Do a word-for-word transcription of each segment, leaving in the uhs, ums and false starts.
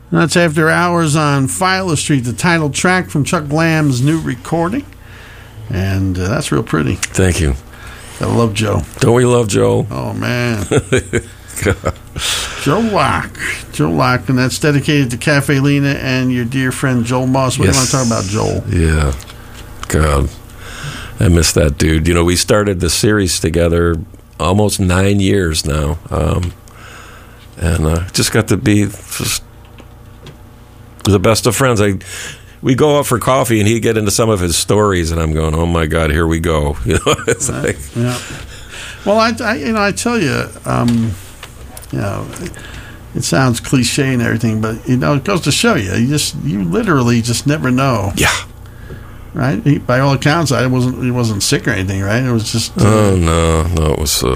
That's After Hours on Filer Street, the title track from Chuck Lamb's new recording. And uh, that's real pretty. Thank you. I love Joe. Don't we love Joe? Oh, man. Joe Locke. Joe Locke, and that's dedicated to Cafe Lena and your dear friend Joel Moss. What yes. do you want to talk about, Joel? Yeah. God. I miss that dude. You know, we started the series together almost nine years now. Um, and uh, just got to be just the best of friends. I we go out for coffee and he'd get into some of his stories and I'm going, oh my God, here we go. You know, it's right. like, yeah. Well, I, I you know I tell you, um, you know, it sounds cliche and everything, but you know it goes to show you, you just you literally just never know. Yeah. Right. He, by all accounts, I wasn't he wasn't sick or anything. Right. It was just. Uh, oh no, no, it was a.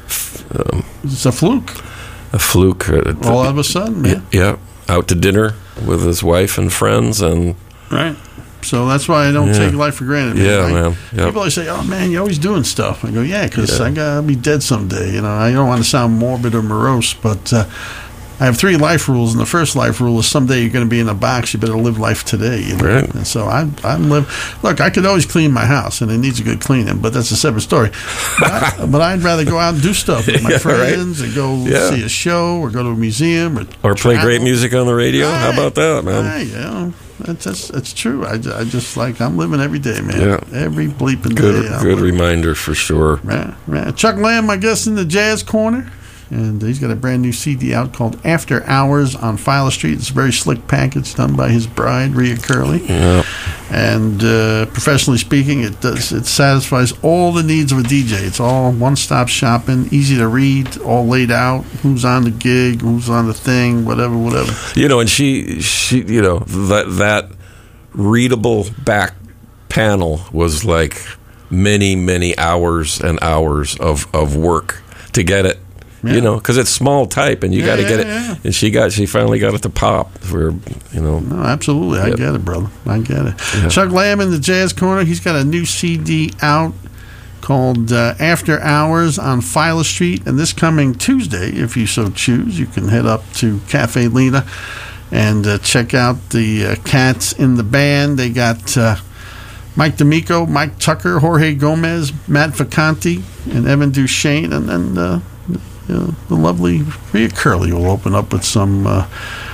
Um, it's a fluke. A fluke. Uh, all of a sudden, man. Yeah. Out to dinner with his wife and friends and. Right. So that's why I don't yeah. take life for granted. Man. Yeah, I, man. Yep. People always say, "Oh, man, you're always doing stuff." I go, "Yeah, because yeah. I gotta be dead someday." You know, I don't want to sound morbid or morose, but uh, I have three life rules, and the first life rule is someday you're going to be in a box. You better live life today. You know? Right. And so I, I'm live. Look, I could always clean my house, and it needs a good cleaning, but that's a separate story. But, I, but I'd rather go out and do stuff with my yeah, friends, right? and go yeah. see a show, or go to a museum, or or play travel. Great music on the radio. Right. How about that, man? Right, yeah. That's, that's that's true. I, I just like I'm living every day, man. Yeah. Every bleeping good, day. Good living. Reminder for sure. Right, right. Chuck Lamb, my guest in the Jazz Corner, and he's got a brand new C D out called After Hours on Filer Street. It's a very slick package done by his bride, Rhea Curley. Yeah. And uh, professionally speaking, it does it satisfies all the needs of a D J. It's all one-stop shopping, easy to read, all laid out. Who's on the gig? Who's on the thing? Whatever, whatever. You know, and she, she, you know, that that readable back panel was like many, many hours and hours of, of work to get it. Yeah. You know, because it's small type, and you yeah, got to yeah, get it. Yeah. And she got, she finally got it to pop. For you know, no, absolutely, I yep. get it, brother. I get it. Yeah. Chuck Lamb in the Jazz Corner. He's got a new C D out called uh, After Hours on Filer Street, and this coming Tuesday, if you so choose, you can head up to Cafe Lena and uh, check out the uh, cats in the band. They got uh, Mike D'Amico, Mike Tucker, Jorge Gomez, Matt Vacanti, and Evan Duchesne, and then. Uh, You know, the lovely Rhea Curley will open up with some uh,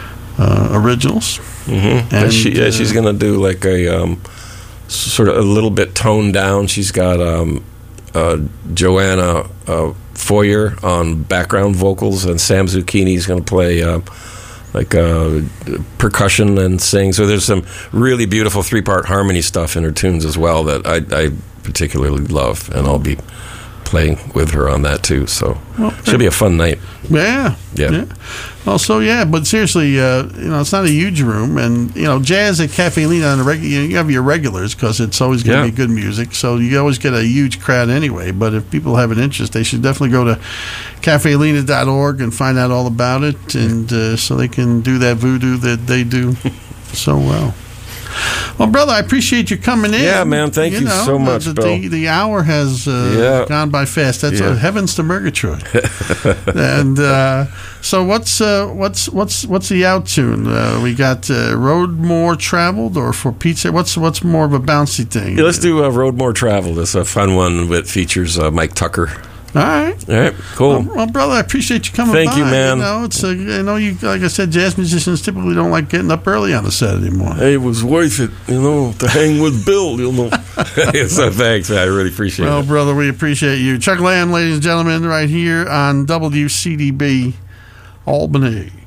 uh, originals. Mm-hmm. And she, yeah, uh, she's going to do like a um, sort of a little bit toned down. She's got um, uh, Joanna uh, Foyer on background vocals, and Sam Zucchini's going to play uh, like uh, percussion and sing. So there's some really beautiful three-part harmony stuff in her tunes as well that I, I particularly love, and I'll be playing with her on that too, so well, should be a fun night. Yeah, yeah. yeah. Well, so yeah, but seriously, uh, you know, it's not a huge room, and you know, jazz at Cafe Lena on the regular, you, know, you have your regulars because it's always going to yeah. be good music, so you always get a huge crowd anyway. But if people have an interest, they should definitely go to cafe lena dot org and find out all about it, and uh, so they can do that voodoo that they do so well. Well, brother, I appreciate you coming in. Yeah, man, thank you, you know, so much, the, Bill. The, the hour has uh, yeah. gone by fast. That's yeah. uh, heavens to Murgatroyd. And uh, so, what's uh, what's what's what's the out tune? Uh, we got uh, Road More Traveled, or for Pete's sake, what's what's more of a bouncy thing? Yeah, let's do uh, Road More Traveled. It's a fun one that features uh, Mike Tucker. All right. All right. Cool. Well, well, brother, I appreciate you coming Thank by. you, man. You know, it's a, I know you, like I said, jazz musicians typically don't like getting up early on a Saturday morning. Hey, it was worth it, you know, to hang with Bill, you know. So thanks, man. I really appreciate well, it. Well, brother, we appreciate you. Chuck Lamb, ladies and gentlemen, right here on W C D B Albany.